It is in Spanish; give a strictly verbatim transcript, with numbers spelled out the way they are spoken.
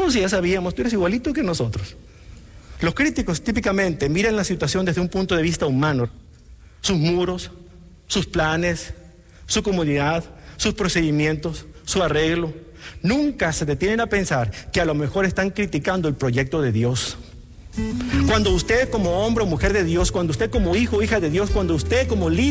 No, si ya sabíamos, tú eres igualito que nosotros. Los críticos típicamente miran la situación desde un punto de vista humano. Sus muros, sus planes, su comodidad, sus procedimientos, su arreglo. Nunca se detienen a pensar que a lo mejor están criticando el proyecto de Dios. Cuando usted como hombre o mujer de Dios, cuando usted como hijo o hija de Dios, cuando usted como líder